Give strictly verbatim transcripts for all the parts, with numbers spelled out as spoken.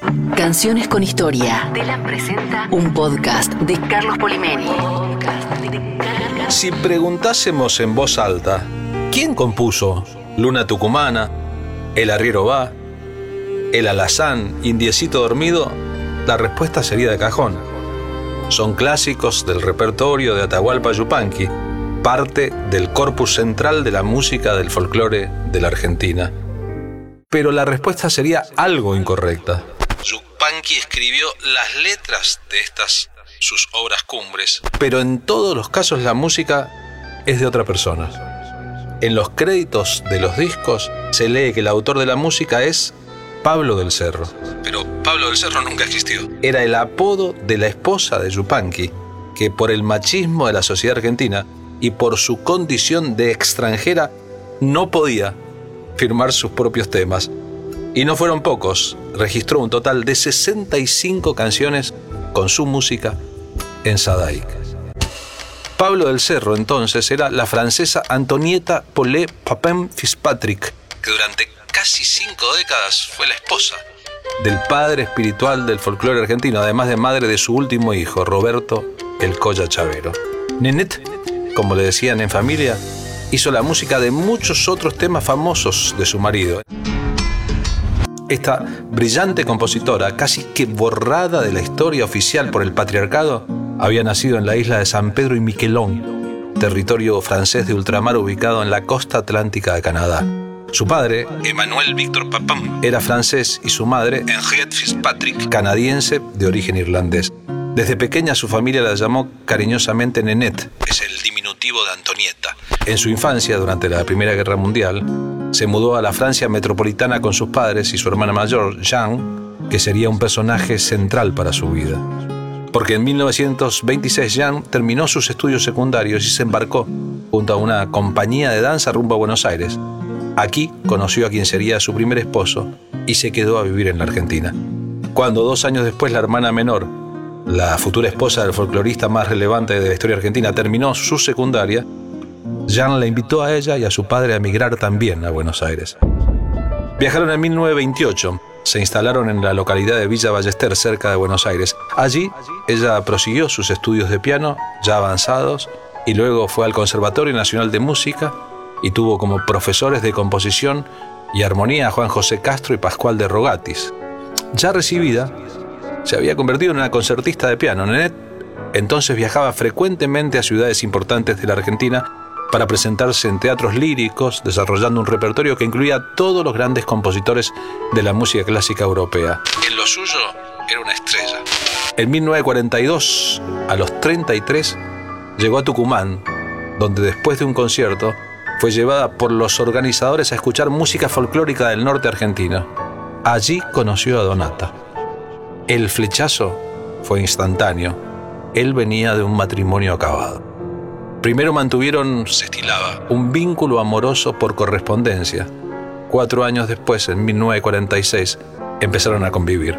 Canciones con historia. Telam presenta un podcast de Carlos Polimeni. Si preguntásemos en voz alta, ¿quién compuso Luna Tucumana, El Arriero Va, El Alazán, Indiecito Dormido? La respuesta sería de cajón. Son clásicos del repertorio de Atahualpa Yupanqui, parte del corpus central de la música del folclore de la Argentina. Pero la respuesta sería algo incorrecta. Yupanqui escribió las letras de estas sus obras cumbres, pero en todos los casos la música es de otra persona. En los créditos de los discos se lee que el autor de la música es Pablo del Cerro. Pero Pablo del Cerro nunca existió. Era el apodo de la esposa de Yupanqui, que por el machismo de la sociedad argentina y por su condición de extranjera no podía firmar sus propios temas. Y no fueron pocos. Registró un total de sesenta y cinco canciones con su música en Sadaic. Pablo del Cerro entonces era la francesa Antonieta Paulé Papin Fitzpatrick, que durante casi cinco décadas fue la esposa del padre espiritual del folclore argentino, además de madre de su último hijo, Roberto El Colla Chavero. Nenette, como le decían en familia, hizo la música de muchos otros temas famosos de su marido. Esta brillante compositora, casi que borrada de la historia oficial por el patriarcado, había nacido en la isla de San Pedro y Miquelon, territorio francés de ultramar ubicado en la costa atlántica de Canadá. Su padre, Emmanuel Victor Papin, era francés y su madre, Henriette Fitzpatrick, canadiense de origen irlandés. Desde pequeña su familia la llamó cariñosamente Nenette, es el diminutivo de Antonieta. En su infancia, durante la Primera Guerra Mundial, se mudó a la Francia metropolitana con sus padres y su hermana mayor, Jeanne, que sería un personaje central para su vida. Porque en mil novecientos veintiséis Jeanne terminó sus estudios secundarios y se embarcó junto a una compañía de danza rumbo a Buenos Aires. Aquí conoció a quien sería su primer esposo y se quedó a vivir en la Argentina. Cuando dos años después la hermana menor, la futura esposa del folclorista más relevante de la historia argentina, terminó su secundaria, Jeanne la invitó a ella y a su padre a emigrar también a Buenos Aires. Viajaron en mil novecientos veintiocho, se instalaron en la localidad de Villa Ballester, cerca de Buenos Aires. Allí ella prosiguió sus estudios de piano, ya avanzados, y luego fue al Conservatorio Nacional de Música y tuvo como profesores de composición y armonía a Juan José Castro y Pascual de Rogatis. Ya recibida, se había convertido en una concertista de piano. Nenette entonces viajaba frecuentemente a ciudades importantes de la Argentina para presentarse en teatros líricos, desarrollando un repertorio que incluía a todos los grandes compositores de la música clásica europea. En lo suyo era una estrella. En mil novecientos cuarenta y dos, a los treinta y tres, llegó a Tucumán, donde después de un concierto fue llevada por los organizadores a escuchar música folclórica del norte argentino. Allí conoció a Donata. El flechazo fue instantáneo. Él venía de un matrimonio acabado. Primero mantuvieron, se estilaba, un vínculo amoroso por correspondencia. Cuatro años después, en mil novecientos cuarenta y seis, empezaron a convivir.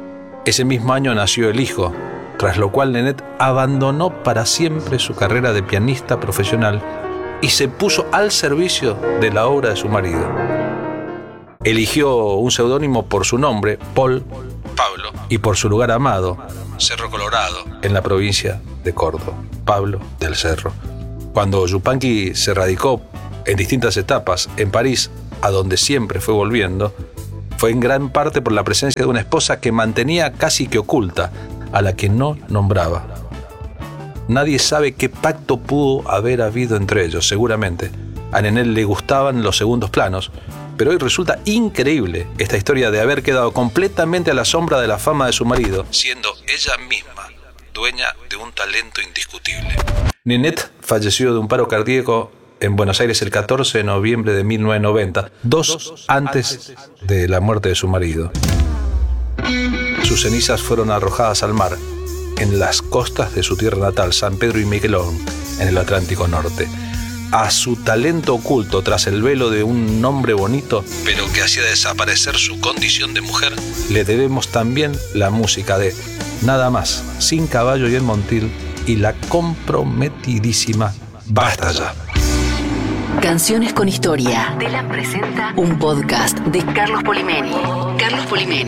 Ese mismo año nació el hijo, tras lo cual Nenette abandonó para siempre su carrera de pianista profesional y se puso al servicio de la obra de su marido. Eligió un seudónimo por su nombre, Paul Pablo, y por su lugar amado, Cerro Colorado, en la provincia de Córdoba, Pablo del Cerro. Cuando Yupanqui se radicó en distintas etapas en París, a donde siempre fue volviendo, fue en gran parte por la presencia de una esposa que mantenía casi que oculta, a la que no nombraba. Nadie sabe qué pacto pudo haber habido entre ellos. Seguramente a Nenette le gustaban los segundos planos, pero hoy resulta increíble esta historia de haber quedado completamente a la sombra de la fama de su marido, siendo ella misma dueña de un talento indiscutible. Nenette falleció de un paro cardíaco en Buenos Aires el catorce de noviembre de mil novecientos noventa, dos antes de la muerte de su marido. Sus cenizas fueron arrojadas al mar, en las costas de su tierra natal, San Pedro y Miquelon, en el Atlántico Norte. A su talento oculto tras el velo de un nombre bonito, pero que hacía desaparecer su condición de mujer, le debemos también la música de Nada Más, Sin Caballo y el Montil, y la comprometidísima Basta Ya. Canciones con historia. Telam presenta un podcast de Carlos Polimeni. Carlos Polimeni.